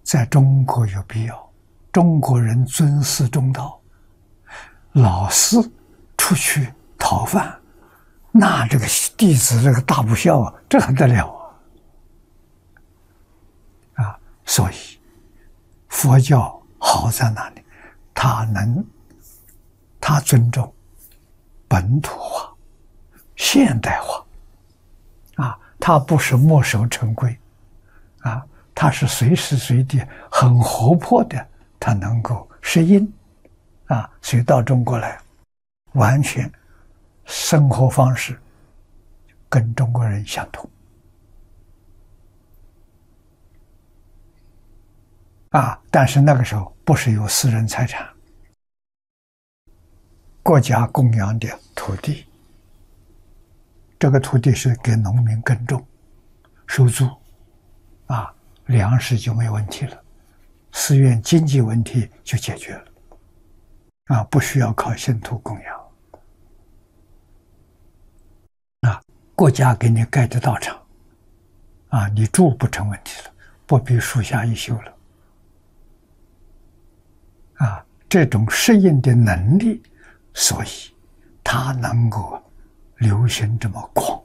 在中国有必要。中国人尊师重道，老师出去讨饭，那这个弟子这个大不孝啊，这还得了啊！所以佛教好在哪里？他尊重本土化、现代化啊，他不是墨守成规啊，他是随时随地很活泼的，他能够适应啊，所以到中国来，完全生活方式跟中国人相同啊。但是那个时候不是有私人财产，国家供养的土地，这个土地是给农民耕种、收租啊，粮食就没问题了，寺院经济问题就解决了啊，不需要靠信徒供养啊，国家给你盖的道场啊，你住不成问题了，不必树下一宿了啊，这种适应的能力，所以它能够流行这么广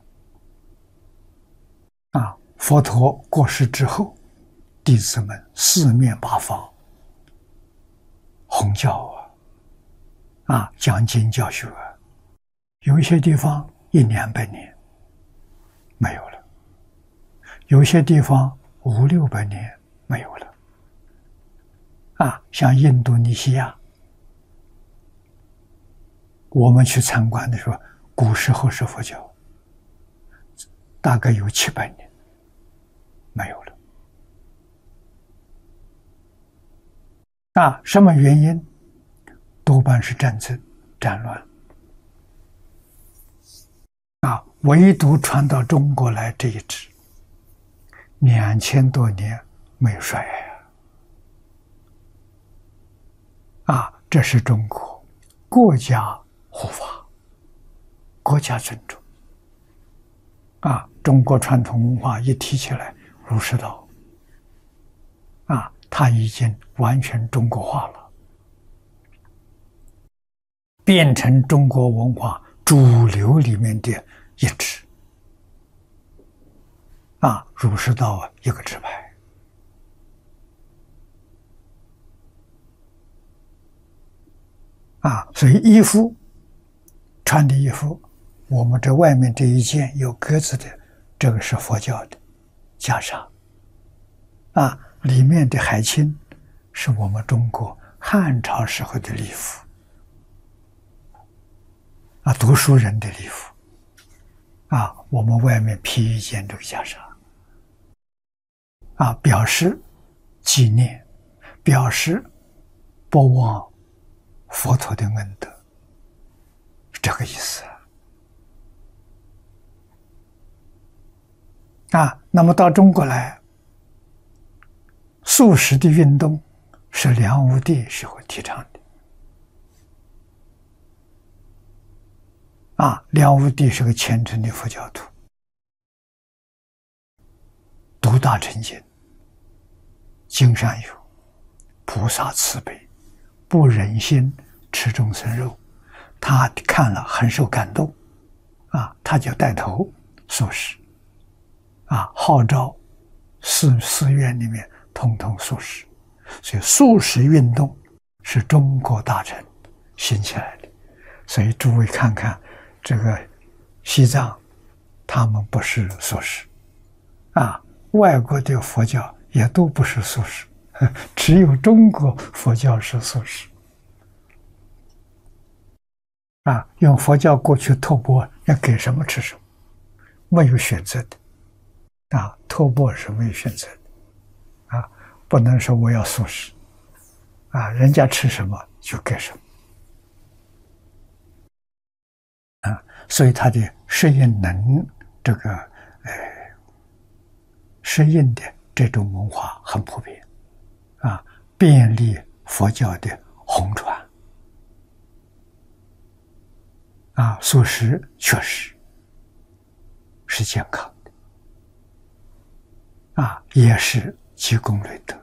啊。佛陀过世之后，弟子们四面八方弘教啊，讲经教学啊，有一些地方100-200年没有了，有些地方500-600年没有了啊，像印度尼西亚，我们去参观的时候，古时候是佛教，大概有700年没有了啊，什么原因？多半是战争、战乱啊，唯独传到中国来这一支2000多年没有衰啊，这是中国国家护法，国家尊重啊。中国传统文化一提起来，儒释道啊，它已经完全中国化了，变成中国文化主流里面的一支啊，儒释道一个支派啊，所以衣服穿的衣服，我们这外面这一件有格子的，这个是佛教的袈裟啊，里面的海青是我们中国汉朝时候的礼服啊，读书人的礼服啊，我们外面披一件这个袈裟啊，表示纪念，表示不忘佛陀的恩德，这个意思啊。那么到中国来，素食的运动是梁武帝时候提倡的啊。梁武帝是个虔诚的佛教徒，读大乘经，经上有菩萨慈悲，不忍心吃众生肉，他看了很受感动啊，他就带头素食啊，号召寺院里面统统素食，所以素食运动是中国大乘兴起来的。所以诸位看看这个西藏，他们不是素食啊，外国的佛教也都不是素食，只有中国佛教是素食啊。用佛教过去托钵，要给什么吃什么，没有选择的啊，托钵是没有选择的啊，不能说我要素食啊，人家吃什么就给什么啊，所以他的适应这个适应的这种文化很普遍啊，便利佛教的弘传啊，素食确实是健康的啊，也是积功累德。